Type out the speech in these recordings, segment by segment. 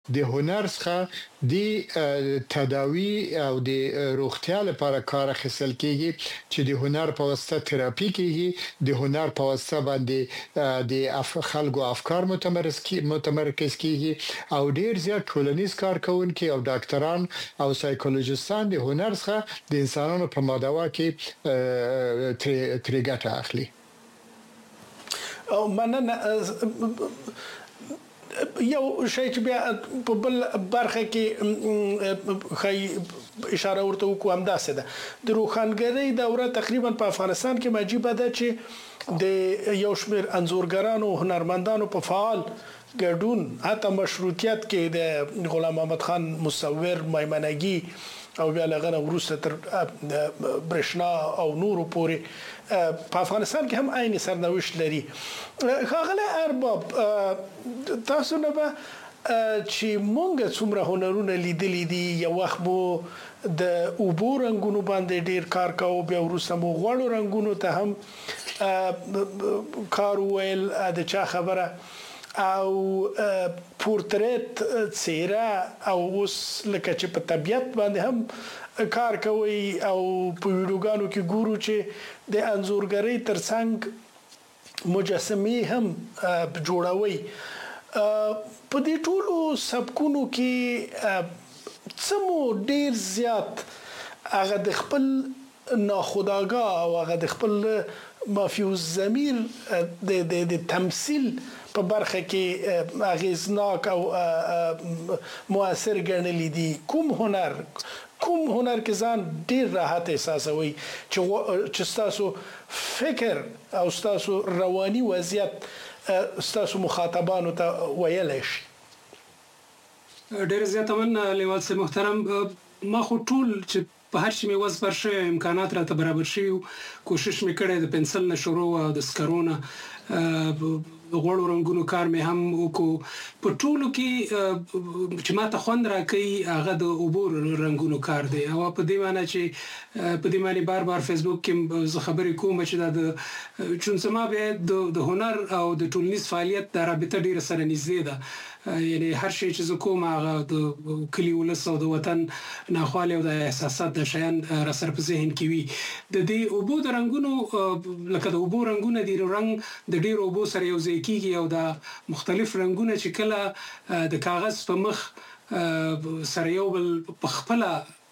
د هنر څخه د تداوی او د روغتیا لپاره کار اخیستل کیږي چې د هنر په واسطه تراپی کیږي د هنر په واسطه باندې د خلکو افکار متمرکز کیږي او ډیر زیات ټولنیز کارکونکي او ډاکټران او سایکولوژیستان د هنر څخه د انسانانو په مداوا کې ترې ګټه اخلي. او مننه. یو شی چې بیا په بل برخه کې خی اشاره ورته وکوم داسې ده د روښانګرۍ دوره تقریبا په افغانستان کې عجیبه ده چې د یو شمېر انځورګرانو هنرمندانو په فعال ګډون حتی مشروطیت کې د غلام محمد خان مصور میمنګي او بیا لغنه وروسته تر برښنا او نورو پورې په افغانستان کې هم عین سرنوشت لري. ښاغلی ارباب تاسو نه به چې مونږ څومره هنرونه لیدلي دي یو وخت مو د اوبو رنګونو باندې ډیر کار کاوه بیا وروسته مو غوړو رنګونو ته هم کار ویل د چا خبره او پورتریت څیره او اوس لکه چې په طبیعت باندې هم کار کوي او په ویډیوګانو کې ګورو چې د انځورګرۍ ترڅنګ مجسمې هم جوړوي. په دې ټولو سبکونو کې څه مو ډیر زیات هغه د خپل ناخودآگاه او هغه د خپل مافیوز ضمیر د تمثيل په برخه کې اغیزناک او مؤثر ګڼل دي؟ کوم هنر کې ځان ډیر راحت احساسوي چې تاسو فکر او تاسو رواني وضعیت تاسو مخاطبانو ته ویلی شي؟ ډیر زیاته مننه لیوال صاحب محترم. ما خو ټول چې په هر شي مې وزبر شوی امکانات راته برابر شوي کوشش مې کړی د پنسل نه شروع او د سکرونه غوړو رنګونو کار مې هم وکړو. په ټولو کې چې ماته خوند راکوي هغه د اوبو رنګونو کار دی او په دې معنی چې په دې معنی بار فیسبوک کې زه خبرې کوم چې دا د چون سما به د هنر او د ټولنیز فعالیت د رابطه ډیره سره نږدې ده. یعنی هر شی چې زه کوم هغه د کلی ولس او د وطن ناخواله او د احساسات د شیان را سره په ذهن کې وي. د دې اوبو د رنګونو لکه د اوبو رنګونه د رنګ د ډیر اوبو سره یو ځای کیږي او د مختلف رنګونه چې کله د کاغذ په مخ سره یو بل په خپل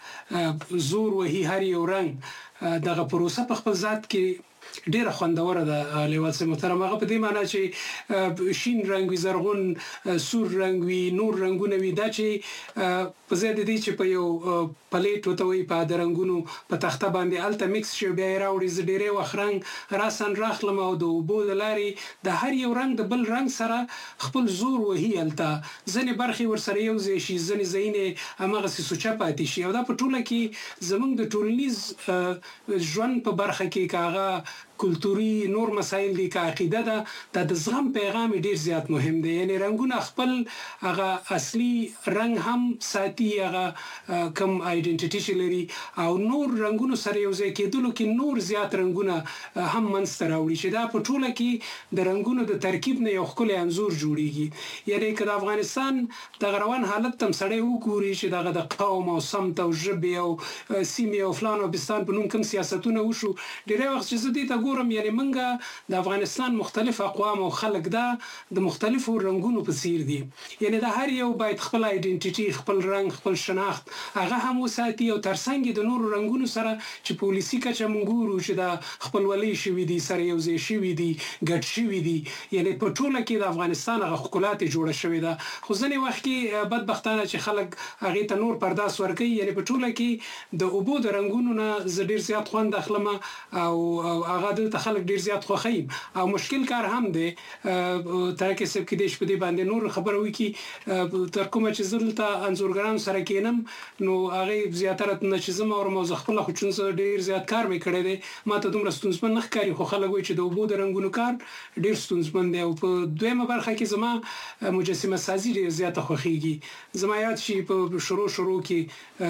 زور وهي هر یو رنګ دغه پروسه په خپل ذات کې ډیره خوندوره ده لیوال صاحب محترم. هغه په دې معنی چې شین رنگ وي زرغون سور رنگ وي نور رنگونه وي دا چې په ځای د دې چې په یو پلیټ وتوي په د رنگونو په تخته باندې الته میکس شي بیا راوړي ز ډیره وخرنګ راسن راخلم او د وبو د لاري د هر یو رنگ د بل رنگ سره خپل زور وهي الته ځنې برخي ور سره یو ځای شي ځنې زینې امغه سوچا پاتې شي او دا په ټوله کې زمونږ د ټولنیز ژوند په برخه کې کاغه کلتوري نور مسایل دي که عقیده ده د زغم پیغام ډیر زیات مهم دی. یعنی رنگونه خپل هغه اصلي رنگ هم ساتي هغه کم آیډنټیټی چې لري او نور رنگونو سره یو ځای کېدلو کې نور زیات رنگونه هم منځته راوړي چې دا په ټوله کې د رنگونو د ترکیب نه یو ښکلی انځور جوړیږي. یعنی که د افغانستان د روان حالت تم سړی وګوري چې دغه د قوم او سمت او ژبې او سیمې او فلان او بستان په نوم کوم سیاستونه وشو ډیری وخت چې زه دې ته ګورم یعنی منګه د افغانستان مختلف اقوام او خلک دا د مختلفو رنگونو په څیر دي. یعنی د هر یو باید خپل آیډنټیټي خپل رنگ خپل شناخت هغه هم وساتي او ترڅنګ د نورو رنگونو سره چې پالیسي کچه مونږ ګورو چې دا خپلولۍ شوي دي سره یو ځای شوي دي ګډ شوي دي. یعنی په ټوله کې د افغانستان هغه ښکلا جوړه شوې ده خو ځینې وخت کې بدبختانه چې خلک هغې ته نور پرداس ورکوي. یعنی په ټوله کې د اوبو د رنګونو نه زه ډېر زیات خوند اخلم او هغه دلته خلک ډېر زیات خوښوي او مشکل کار هم دی. ترکه صاحب کې دې شپې باندې نور خبره وکړي تر کومه چې زه دلته انځورګرانو سره کېنم نو هغې زیاتره نه چې زه اورم او زه خپله خو چون زه ډېر زیات کار مې کړی دی ما ته دومره ستونزمن نه ښکاري خو خلک وایي چې د اوبو د رنګونو کار ډېر ستونزمن دی. او په دویمه برخه کې زما مجسمه سازي ډېر زیاته خوښیږي. زما یاد شي په شروع کې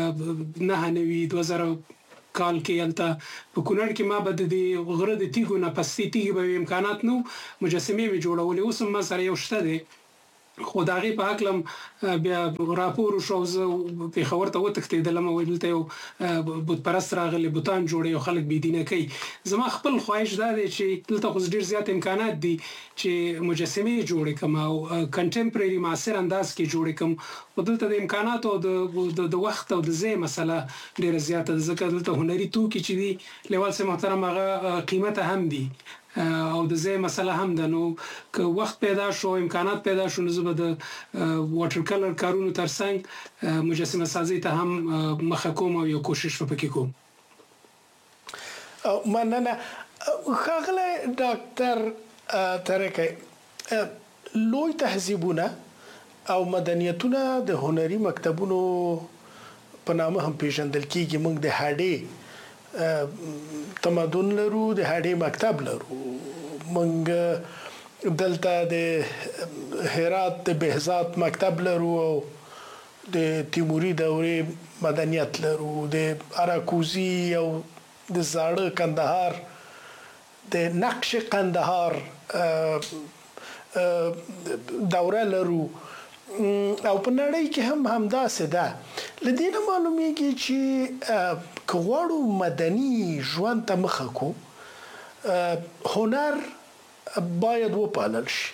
2009 کال کې الته په کونړ کې ما به د غره د تیګو نه پسې تیګي به امکانات نو مجسمه می جوړولې اوس هم سره یو شته دی خو د هغې په هکله بیا راپور وشو او زه پېښور ته وتښتېدلم او دلته یو بتپرست راغلی بوتان جوړوي او خلک بېدینه کوي. زما خپل خواهش دا دی چې دلته خو ډېر زیات امکانات دي چې مجسمې جوړې کړم او کنټمپرري معاصر انداز کې جوړې کړم، خو دلته د امکاناتو او د وخت او د ځای مسله ډېره زیاته ده، ځکه دلته هنري توکي چې دي لیوال صاحب محترم هغه قیمته هم دي او د ځای مسله هم ده. نو که وخت پیدا شو امکانات پیدا شو نو زه به د واټر کلر کارونو ترڅنګ مجسمه سازي ته هم مخه کوم او یو کوشش به پکې کوم. مننه ښاغلی ډاکټر ترکی. لوی تهذیبونه او مدنیتونه د هنري مکتبونو په نامه هم پیژندل کیږي. موږ د هډې تمدن لرو، د هډې مکتب لرو، موږ دلته د هرات د بهزاد مکتب لرو او د تیموري دورې مدنیت لرو، د اراکوزي او د زاړه کندهار د نقش قندهار دوره لرو او په نړۍ کې هم همداسې ده. له دې نه معلومیږي چې که غواړو مدني ژوند ته مخه کو هنر باید وپالل شي.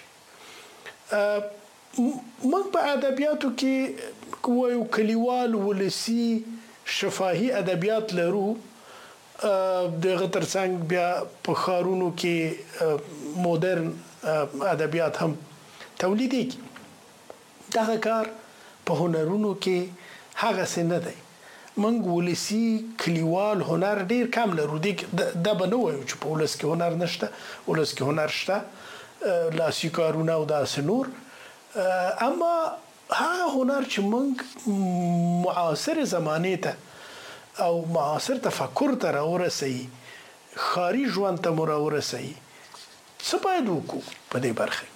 موږ په ادبیاتو کې وایو کلیوال ولسي شفاهي ادبیات لرو، دغه ترڅنګ بیا په ښارونو کې مدرن ادبیات هم تولیدېږي. دغه کار په هنرونو کې هغه څه نه دی. موږ ولسي کلیوال هنر ډیر کم لرو. دا به نه وایو چې په ولس کې هنر نشته، ولس کې هنر شته، لاسي کارونه او داسې نور، اما هغه هنر چې موږ معاصر زمانې ته او معاصر تفکر ته راورسوي، ښاري ژوند ته مو راورسوي، څه باید وکړو په دې برخه کې؟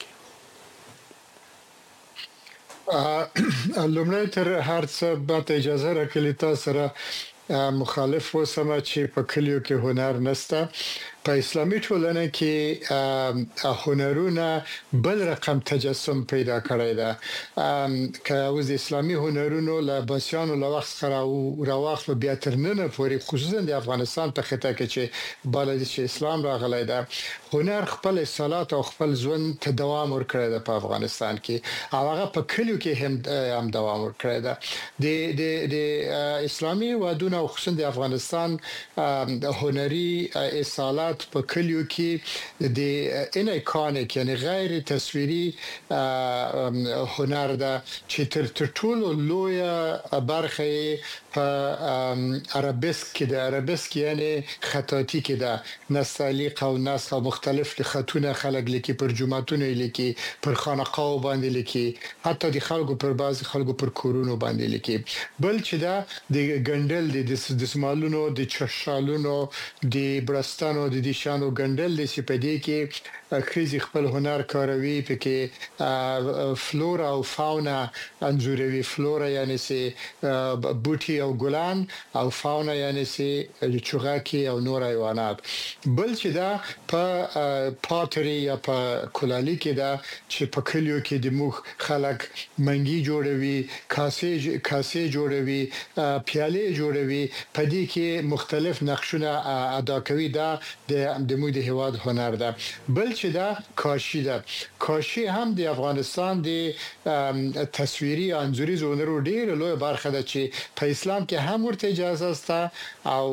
لومړی تر هر څه به اجازه راکړئ تاسو سره مخالف اوسم چې په کلیو کې هنر نشته. په اسلامي ټولنه کې هنرونه بل رقم تجسم پیدا کړی ده. که اوس اسلامي هنرونو له باسیانو له وخت سره راوخلو بیا تر نن پورې، خصوصا د افغانستان په خطه کې چې بلد چې اسلام راغلی ده، هنر خپل اصالات او خپل ژوند ته دوام ورکړی ده په افغانستان کې، او هغه په کلیو کې هم دوام ورکړی ده. د اسلامي ودونو او خصوصا د افغانستان هنري اصالات په کلیو کې د انایکونیک یعنی غیر تصویري هنر ده چې تر ټولو لوی برخه په عربسک کې د عربسک یعنی خطاطی کې ده، نستعلیق او نسخ او مختلف خطونه خلک لیکي، پر جمعتون لیکي، پر خانقاو باندې لیکي، حتی د خلکو پر بعض خلکو پر کورونو باندې لیکي. بل چې دا د ګندل د سمالونو د چشالونو د برستانو د دیشانو ګندل د سپدې کې خزي خپل هنر کاروي، پکې فلورا او فاونا انځوروي. فلورا یعنی سي بوټي او ګلان، او فاونا یعنی سي چوغاکي او نور حیوانات. بل چې دا په پاتري یا په کولالي کې دا چې په کلیو کې د موخ خلک منګي جوړوي، کاسې جوړوي، پیاله جوړوي، په دې کې مختلف نقشونه ادا کوي. دا د مو د هواد هنر ده. بل چې دا کاشي ده. کاشي هم د افغانستان د تصویري انځوري زونرو ډیر لوی برخه ده چې په اسلام کې هم ورته اجازه سته، او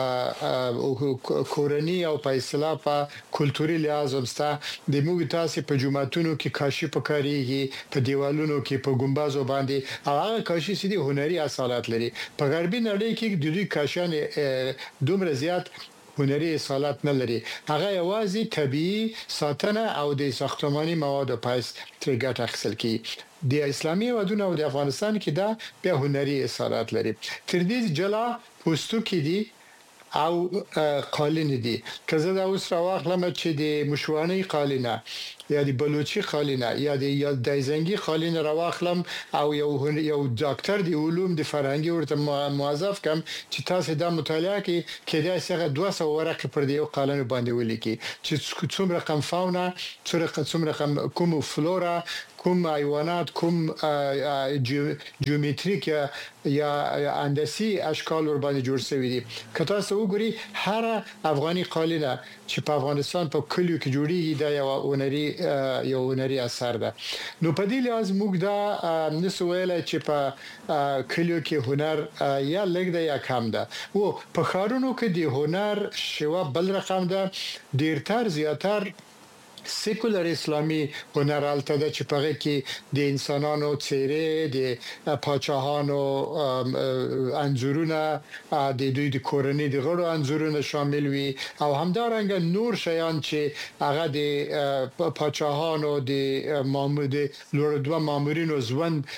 په کورنی او په اسلام په کلتوري لحاظ هم سته. د موږ تاسو په جمعتونو کې کاشي پکاريږي، په دیوالونو کې په ګمبازو باندې، او هغه کاشي سدي هنري اصالت لري. په غربي نړۍ کې د دوی کاشان دومره زیات هنري اصالت نه لري، هغه یوازې طبيعي ساتنه او د ساختماني موادو پس تر ګټه اخیستل کی. د اسلامي ودونو او د افغانستان کې دا به هنري اصالت لري. تر دې جلا پوسټو کې دي او قالین دي. که زه دا اوس راوخلم چې د مشوانی قالینه یا د بلوچي قالینه یا د دایزنګي قالینه راوخلم او یو ډاکټر د علوم د فرهنګي ورته موظف کم چې تاسو دا مطالعه کې دا څنګه 200 ورقه پر دی قالین باندې ولیکي چې څومره رقم فاونا، څومره رقم کوم فلورا، کوم حیوانات کوم جیومتریک یا هندسي اشکال ور باندې جوړ شوی دي که تاسو وګورئ هر افغاني قالینه چې په افغانستان په کلیو کې جوړیږي دا یو هنري اثر ده نو په دې لحاظ موږ دا نسو ویلای چې په کلیو کې هنر یا لږ ده یا کم ده او په خارونو کې د هنر شوا بل رقم ده ډیر تر زیاتر سیکولر اسلامي هنر الته د چپغه کې د انسانانو چهره د پاچاهانو انځورونه د دوی د کورنۍ د غړو انځورونه شامل وي او همدارنګه نور شیان چې هغه د پاچاهانو د لوړ دوه مامورینو ژوند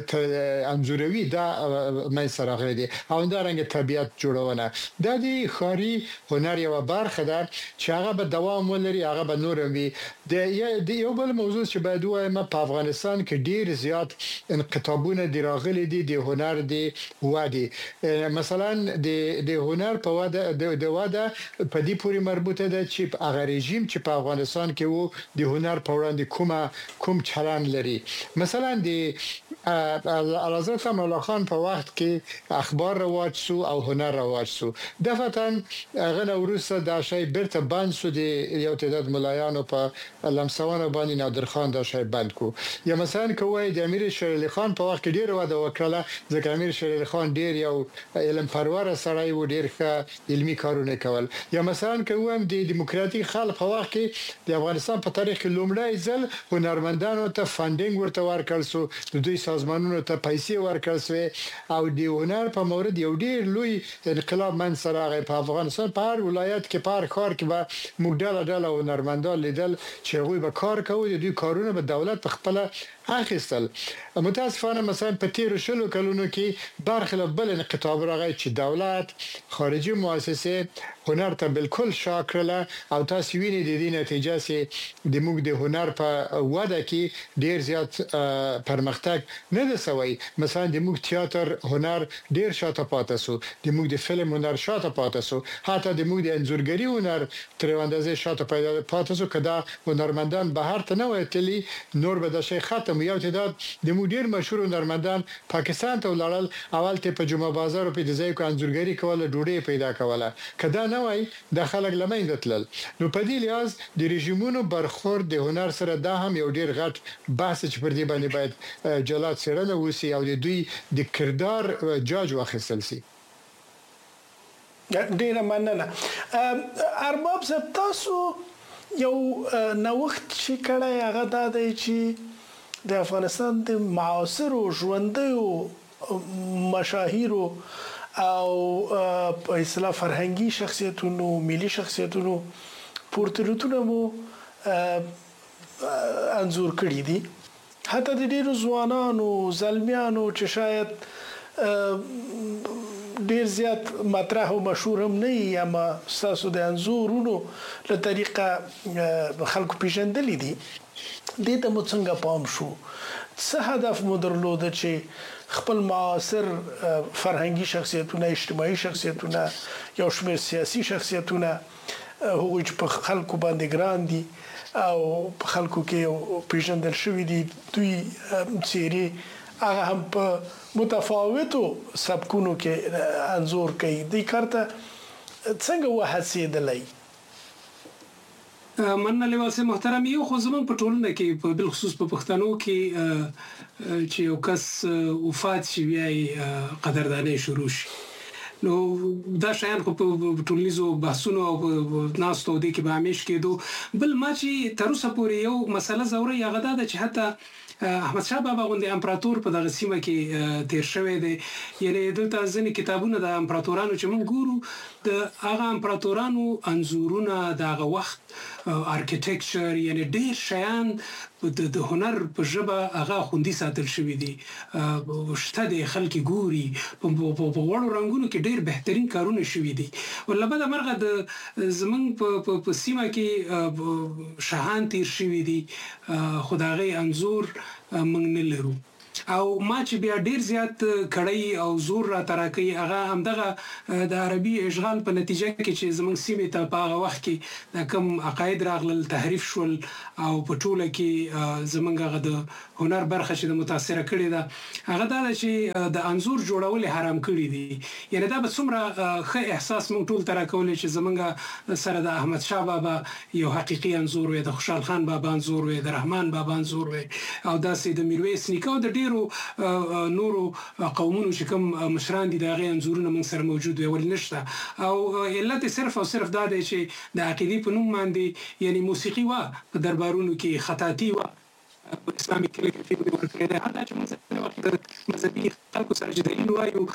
انځوروي دا مې سره غوړي او همدارنګه طبيعت جوړونه د دې خاري هنر یو برخه ده چې هغه به دوام ولري هغه به نور وي د یو بل موضوع چې باید وایم په افغانستان کې ډیر زیات انقطابونه دی راغلي دي د هنر دی وادي مثلا د هنر په واده د واده په دې پوری مربوطه ده چې هغه رژیم چې په افغانستان کې وو د هنر په وړاندې کوم چلن لري مثلا د حضرت مولا خان په وخت کې اخبار رواج سو او هنر رواج سو دفتن غنه ورسره دا شی برته بند سو د یو تعداد ملایانو په لمسونه باندې نادر خان دا شی بند کو یا مثلا کوی د امیر شیر علي خان په وخت کې ډیر واده وکړه ځکه امیر شیر علي خان ډیر یو علم پرور سړی و ډیر ښه علمي کارونه کول یا مثلا کوم د دیموکراتیک خلک په وخت کې د افغانستان په تاریخ کې لومړی ځل هنرمندانو ته فاندینګ ورته ورکړل سو د دوی سازمانونو ته پیسې ورکړل سو او د هنر په مورد یو ډیر لوی انقلاب من سره په افغانستان په هر ولایت کې په هر ښار کې به موږ ډله هنرمندان لیدل چې هغوی به کار کوي دوی کارونه به دولت په خپل اخیستل متاسفانه مثلا په تیر شلو کلونو کې برخلاف بل انقطاع راغی چې دولت خارجي مؤسسه هنر ته بالکل شاکرله او تاسو وینئ د دې نتیجه سي د موږ د هنر په وده کې ډیر زیات پرمختګ نه ده سوی مثلا د موږ تیاتر هنر ډیر شاته پاتې سو د موږ د فلم هنر شاته پاتې سو حتی د موږ د انځورګری هنر تر اندازې شاته پاتې سو کدا هنرمندان بهر ته نه وتلی نور به د شي ختم یو تعداد د مدیر مشهور هنرمندان پاکستان ته ولړل اول ته په جمعه بازار په دې ځای کې انځورګری کوله ډوډۍ پیدا کوله کدا نه وای د خلک لمین دتل نو په دې لحاظ د رژیمونو برخورد د هنر سره دا هم یو ډیر غټ بحث چې پر دې باندې باید جلات سره وسی او د دوی د کردار جاج واخیستل سي ډیره مننه ارباب صاحب تاسو یو نوښت چې کړی هغه دا دی چې د افغانستان د معاصرو ژوندیو مشاهیرو او په اصطلاح فرهنګي شخصیتونو ملي شخصیتونو پورتریتونه مو انځور کړی دي حتی د ډیرو ځوانانو زلمیانو چې شاید ډیر زیات مطرح او مشهور هم نه یا ما تاسو د انځورونو له طریقه خلکو پیژندل دي دې ته مو څنګه پام شو څه هدف مو درلود چې خپل معاصر فرهنګي شخصیتونه اجتماعي شخصیتونه یو شمېر سیاسي شخصیتونه هغوی چې په خلکو باندې ګران دي او په خلکو کې پیژندل شوي دي دوی څیرې هغه هم په متفاوتو سبکونو کې انځور کوي د کارته څنګه وهڅېدلی مننه لیوال صاحب محترم یو خو زمونږ په ټولنه کې په بل خصوص په پښتنو کې چې یو کس وفات شي بیا قدرداني شروع شي نو دا شایان خو په ټولنیزو بحثونو او ناستو د کې به همیش کېدو بل ما چې تر اوسه پورې یو مسله زوري هغه دا چې حتی احمد شاه بابا غوندي امپراتور په دغه سیمه کې تیر شوی دی یعنی دلته ځینې کتابونه د امپراتورانو چې موږ ګورو د هغه امپراتورانو انځورونه دغه وخت ارکیټیکچر یعنی ډیر شیان د هنر په ژبه هغه خوندي ساتل شوی دي شته د خلک ګوري په وړو رنگونو کې ډیر بهترین کارونه شوی دي ولبد مرغه د زمنګ په سیمه کې شاهان تیر شوی دي خدای انزور موږ نه لرو او ما چې بیا ډیر زیات کړی او زور را تراکي هغه همدغه د عربي اشغال په نتیجه کې چې زموږ سیمه ته په هغه وخت کې د کم عقاید راغلل تحریف شول او په ټوله کې زمونږ هغه د هنر برخه چې د متاثره کړي ده هغه دا چې د انزور جوړول حرام کړي دي یعنی دا به څومره ښه احساس مونږ ټول ترا کولای چې زمونږ سره د احمد شاه بابا یو حقيقي انزور وي د خوشحال خان بابا انزور وي د رحمان بابا انزور وي او داسې د میرویس نیکه د ډیرو نورو قومونو چې کوم مشران دي د غي انزورونه موږ سره موجود وي ول نشته او علت صرف او صرف دا دی چې د عقيدي په نوم باندې یعنی موسیقي وا په دربارونو کې خطاطي وا اسلامي کلیګرافي ورکړه ده دا چې موږ وخت مذهبي خلکو سره جدلین وایو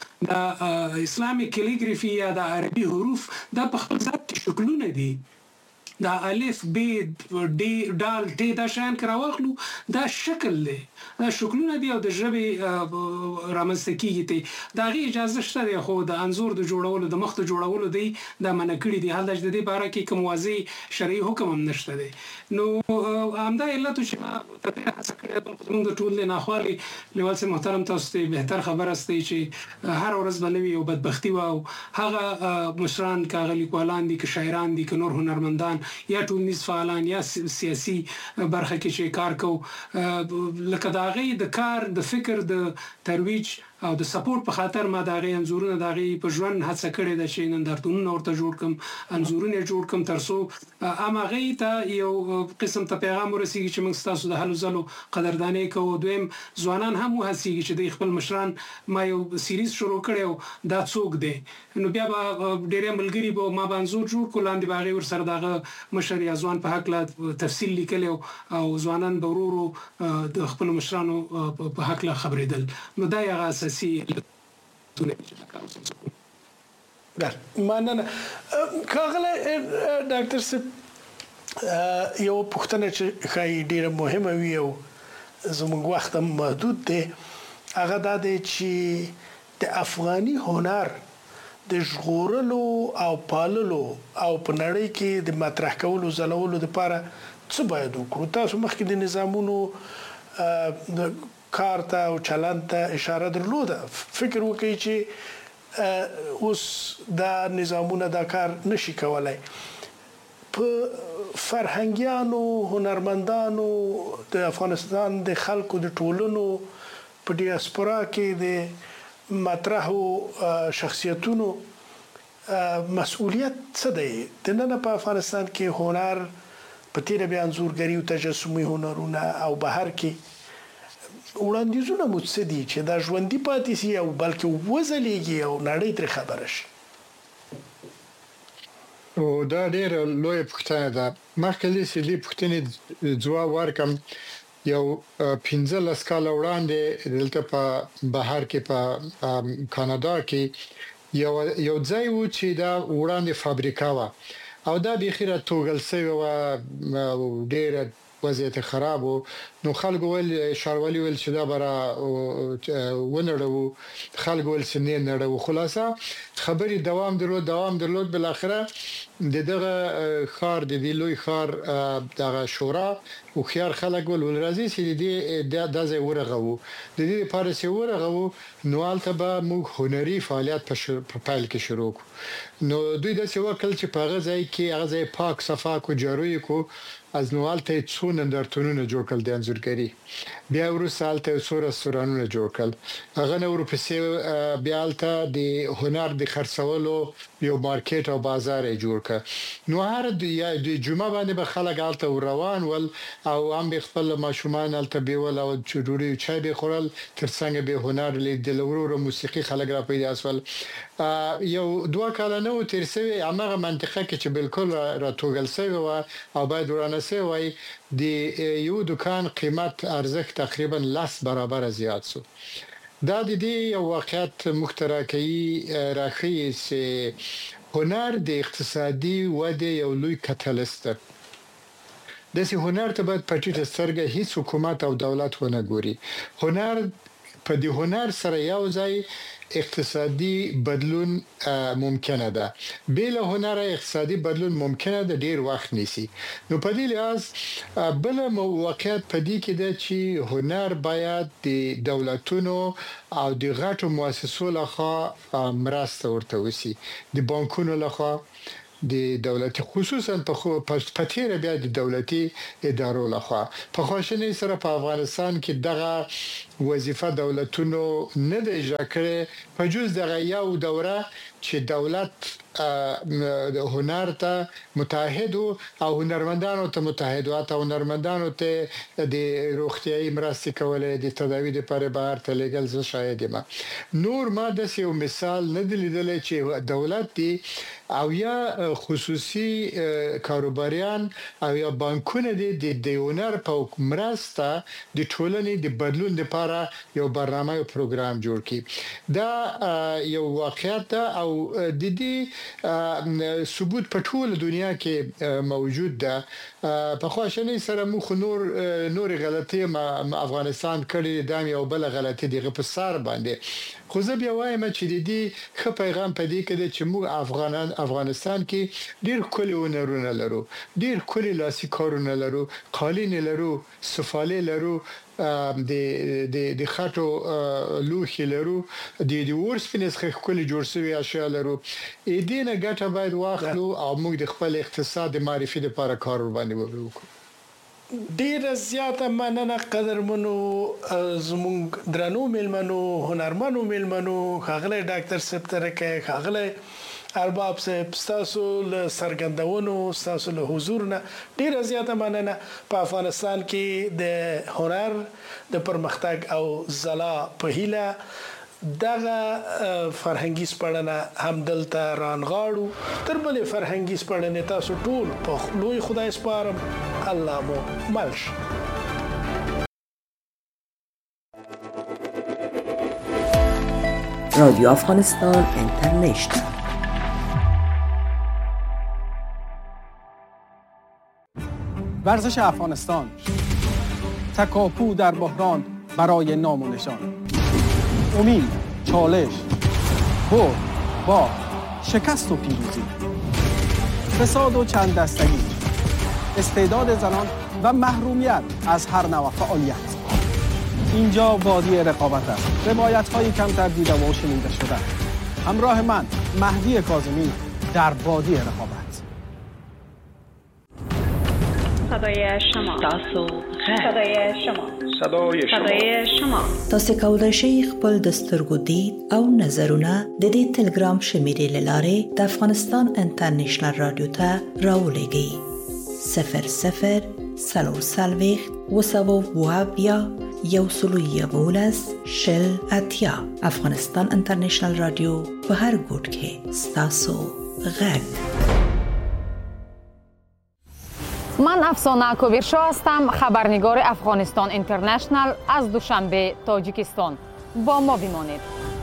د اسلامي کلیګرافي یا د عربي حروف دا په خپل ذات کې شکلونه دي دا الف ب د دال ت دا شان کراوخلو دا شکل دی دا شکلونه دی او د ژبې رامنځته کیږي ته دا غي اجازه شته دی خو د انزور د جوړولو د مخ د جوړولو دی دا منکړي دی حال د دې باره کې کوم واضح شرعي حکم هم نشته دی نو همدا علت چې ما ته هڅه کړې په موږ ټول نه خالي لیوال سي محترم تاسو ته بهتر خبر است چې هر ورځ باندې یو بدبختی و او هغه مشران کاغلی کولان دي ک شاعران دي ک نور هنرمندان یا ټولنیز فعالان یا سیاسي برخه کې چې کار کو لکه دا غي د کار د فکر د ترویج او د سپورټ په خاطر ما دا غي انزورونه دا غي په ژوند هڅه کړې ده چې نندارتونونه ورته جوړ کم انزورونه جوړ کم ترسو اما غي ته یو قسم ته پیغام ورسیږي چې موږ تاسو د حلو زلو قدرداني کوو دویم ځوانان هم وهڅیږي چې د خپل مشران ما یو سیریز شروع کړو دا څوک دی نو بیا به ډېر ملګری به ما باندې جوړ کولاندې باغې ور سره دغه مشر یا ځوان په حق لا تفصیل لیکلو او ځوانان به ورو د خپل مشرانو په حق لا خبرېدل نو دا یو اساسي مننه کاغله ډاکټر صاحب یو پوښتنه چې خای ډیره مهمه وي او زموږ وخت محدود دی هغه دا دی چې د افغاني هنر د ژغورلو او پاللو او په نړۍ کې د مطرح کولو زلولو لپاره څه باید وکړو تاسو مخکې د نظامونو د کارته او چلند ته اشاره درلوده فکر وکړئ چې اوس دا نظامونه دا کار نشي کولای په فرهنګيانو هنرمندانو د افغانستان د خلکو د ټولنو په ډیاسپورا کې د مطرحو شخصیتونو مسؤلیت څه دی د نن په افغانستان کې هنر په تیر بیا انزورګری او تجسمي هنرونه او بهر کې وړاندیزونه مو څه دي چې دا ژوندۍ پاتې سي او بلکې وځلېږي او نړۍ تر خبره شي او دا ډېر لوی پوښتنه ده مخکې چې دې پوښتنې ځواب ورکم یو 15 کال وړاندې دلته په بهر کې په کاناډا کې یو ځای و چې دا وړاندې فابریکا و او دا بخیره توګل سوی و ډېر وضعیت خراب و نو خلک ول شاروالي ول چې دا برا ونړو خلک ول چې نه نړو خلاصه خبري دوام درلود بل اخره دغه خار د دی لوی خار دغه شورا او خيار خلک ول راځي چې د ځای ورغو د دې لپاره چې ورغو نو البته به موږ هنري فعالیت په پایل کې شروع نو دوی د څه وکړ چې په غځای کې هغه پاک صفا کو جاروي کو از نوالته څونه درتونونه جوړ کړل د انزورګری بیا ورسالته څو رستورانونه جوړ کړل هغه نو ورپسې بیا الته د هنر د خرڅولو یو مارکیټ او بازار جوړ کړ نو هر د جمعه باندې به خلک الته روان ول او هم خپل ماشومان الته بیول او چوري چای به خورل ترڅنګ به هنر لیدل ورو موسیقي خلک را پیدا اسول یو دوه کال نو ترسوي هغه منطقه کې چې بالکل را توګل سوی او باید ورانه سوی د یو دکان قیمت ارزښت تقریبا 10 برابر زیات شو دا د دې یو واقعیت مخترکي راخي چې هنر د اقتصادي وده یو لوی کاتالیست د سي هنر ته باید پټیټ سترګه هیڅ حکومت او دولت ونه ګوري هنر په دې هنر سره یو ځای اقتصادي بدلون ممکنه ده. بلا هنر اقتصادي بدلون ممکنه ده ډیر وخت نیسي. نو په دې لحاظ بل موقعیت په دې کې ده چې هنر باید د دولتونو او د غټو مؤسسو لخوا مرسته ورته وسی، د بانکونو لخوا، د دولتي خصوصا په تیر بیا د دولتي ادارو لخوا. په خواشنۍ سره په افغانستان کې دغه وظیفه دولتونو نه دی اجرا کړې، په جز دغه یو دوره چې دولت هنر ته متحد او هنرمندانو ته متحد او هنرمندانو ته د روغتيایي مرستې کولې، د تداوی لپاره بهر ته لګل زه شاهد یم. نور ما د یو مثال نه دی لیدل چې دولت دی او یا خصوصي کاروباریان او یا بانکونه دي د هنر په مرسته د ټولنې د بدلون لپاره یو برنامه او پروګرام جوړ کړي. دا یو واقعیت او د دې ثبوت په ټول دنیا کې موجود ده. په خواشنۍ سره مخ نور غلطي افغانستان کړي د یو بل غلطي دی په سر باندې. خو زه بیا وایم چې د دې ښه پیغام پدې کې چې موږ افغانستان کې ډیر کلی هنرونه لرو، ډیر کلی لاسي کارونه لرو، قالین لرو، سفالې لرو، د خټو لوښي لرو، د ورسپنې څخه کلی جوړ شوی اشیاء لرو. دې نه ګټه باید واخلو او موږ د خپل اقتصاد معرفي لپاره کار باندې وکړو. ډیر زیاته مننه قدرمنو زموږ درنو میلمنو، هنرمنو میلمنو، ښاغلی ډاکټر صاحب ترکه، ښاغلی ارباب صاحب، تاسو له سرګندونو، تاسو له حضور نه ډیر زیاته مننه. په افغانستان کې د هنر د پرمختګ او ځلا په هیله دغه فرهنګي سپړنه هم دلته رانغاړو. تر بلې فرهنګي سپړنې تاسو ټول په لوی خدای سپارم. الله مو ملش. رادیو افغانستان اینترنشنال. ورزش افغانستان، تکاپو در بحران برای نام و نشان، امید، چالش، برد، شکست و پیروزی، فساد و چند دستگی، استعداد زنان و محرومیت از هر نوع فعالیت. اینجا وادی رقابت است. روایت‌های کمتر دیده و شنیده شده. همراه من مهدی کاظمی در وادی رقابت. صدای شما، صدای شما، صدای شما. تاسو کولای شئ خپل د سترګو دید او نظرونه د دې ټلګرام شمیرې لاره د افغانستان انټرنیشنل رادیو ته راولېږئ. 00 سلوسلويخ وسوو وابیا یوسلویبولس شل اتیا. افغانستان انټرنیشنل رادیو په هر ګوټ کې ستاسو غږ. من افسانه کوبیرشا هستم، خبرنگار افغانستان اینترنشنال از دوشنبه تاجیکستان. با ما بمانید.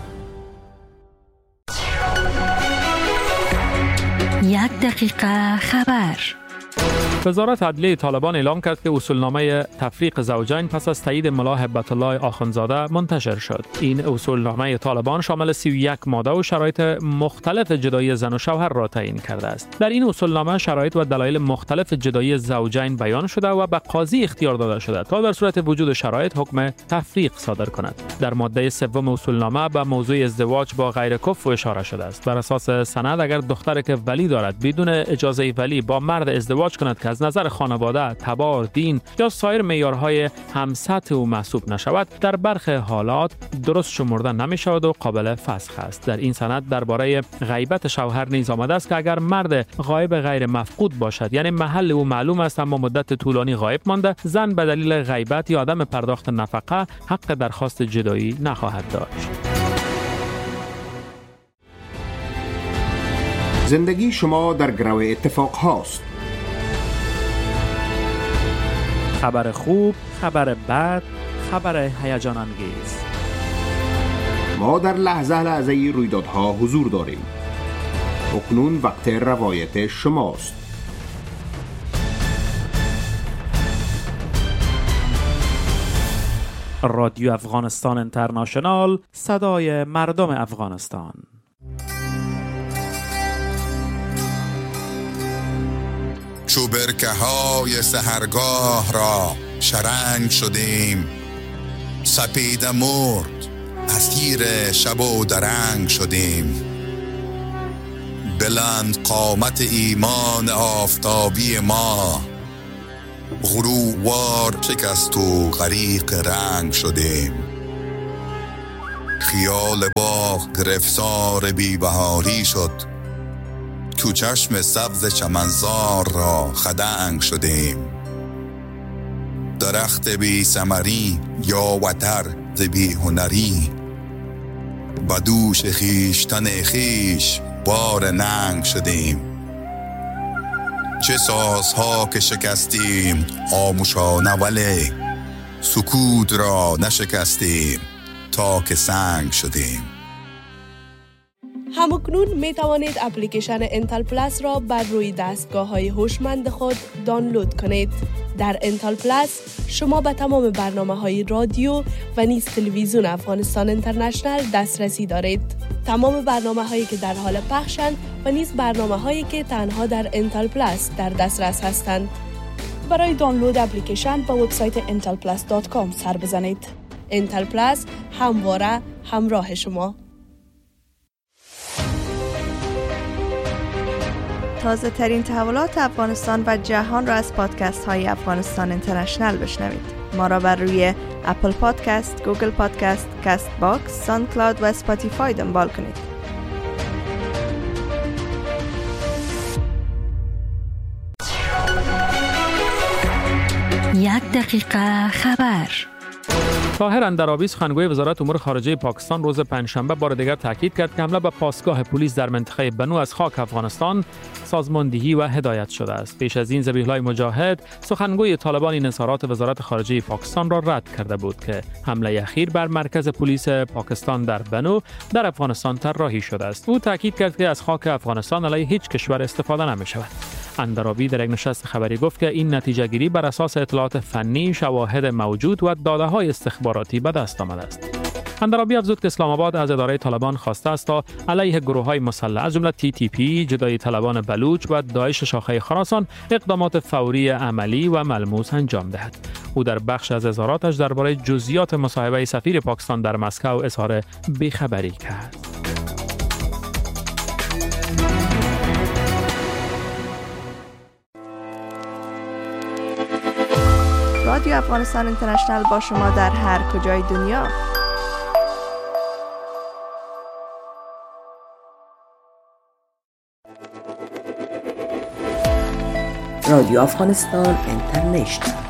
یک دقیقه خبر. وزارت عدلیه طالبان اعلام کرد که اصولنامه تفریق زوجین پس از تایید ملا هبت الله آخوندزاده منتشر شد. این اصولنامه طالبان شامل 31 ماده و شرایط مختلف جدایی زن و شوهر را تعیین کرده است. در این اصولنامه شرایط و دلایل مختلف جدایی زوجین بیان شده و به قاضی اختیار داده شده تا در صورت وجود شرایط حکم تفریق صادر کند. در ماده 3 اصولنامه به موضوع ازدواج با غیر کفو اشاره شده است. بر اساس سند اگر دختر که ولی دارد بدون اجازه ولی با مرد ازدواج کند که از نظر خانواده، تبار، دین یا سایر معیارهای همسطح او محسوب نشود، در برخی حالات درست شمرده نمی شود و قابل فسخ است. در این سند درباره غیبت شوهر نیز آمده است که اگر مرد غایب غیر مفقود باشد، یعنی محل او معلوم است اما مدت طولانی غایب مانده، زن به دلیل غیبت یا عدم پرداخت نفقه حق درخواست جدایی نخواهد داشت. زندگی شما در گرو اتفاق هاست. خبر خوب، خبر بد، خبر هیجان انگیز. ما در لحظه رویدادها حضور داریم. اکنون وقت روایت شماست. رادیو افغانستان اینترنشنال، صدای مردم افغانستان. چوبرکه های سحرگاه را شرنگ شدیم، سپید مرد اسیر شب و درنگ شدیم. بلند قامت ایمان آفتابی ما غروبوار شکست و غریق رنگ شدیم. خیال باغ گرفتار بی‌بهاری شد، تو چشم سبز چمنزار را خدنگ شدیم. درخت بی ثمری یا وتر ز بی هنری، به دوش خویشتن خویش بار ننگ شدیم. چه سازها که شکستیم خاموشانه، ولی سکوت را نشکستیم تا که سنگ شدیم. همکنون می توانید اپلیکیشن انتل پلاس را بر روی دستگاه‌های هوشمند خود دانلود کنید. در انتل پلاس شما به تمام برنامه‌های رادیو و نیز تلویزیون افغانستان اینترنشنال دسترسی دارید. تمام برنامه‌هایی که در حال پخشند و نیز برنامه‌هایی که تنها در انتل پلاس در دسترس هستند. برای دانلود اپلیکیشن به وبسایت intelplus.com سر بزنید. انتل پلاس همواره همراه شما. تازه ترین تحولات افغانستان و جهان را از پادکست های افغانستان اینترنشنال بشنوید. ما را بر روی اپل پادکست، گوگل پادکست، کست باکس، ساوند کلاود و اسپاتیفای دنبال کنید. 1 دقیقه خبر. طاهر اندرابی سخنگوی وزارت امور خارجه پاکستان روز پنجشنبه بار دیگر تاکید کرد که حمله به پاسگاه پلیس در منطقه بنو از خاک افغانستان سازماندهی و هدایت شده است. پیش از این ذبیح‌الله مجاهد سخنگوی طالبان این اظهارات وزارت خارجه پاکستان را رد کرده بود که حمله اخیر بر مرکز پلیس پاکستان در بنو در افغانستان طراحی شده است. او تاکید کرد که از خاک افغانستان علیه هیچ کشور استفاده نمی‌شود. اندرابی در یک نشست خبری گفت که این نتیجه گیری بر اساس اطلاعات فنی، شواهد موجود و داده‌های استخباراتی به دست آمده است. اندرابی افزود که اسلام آباد از اداره طالبان خواسته است تا علیه گروه‌های مسلح از جمله TTP، جدایی طلبان بلوچ و داعش شاخه خراسان اقدامات فوری عملی و ملموس انجام دهد. او در بخش از اظهاراتش درباره جزئیات مصاحبه سفیر پاکستان در مسکو اظهار بی‌خبری کرد. رادیو افغانستان اینترنشنال با شما در هر کجای دنیا. رادیو افغانستان اینترنشنال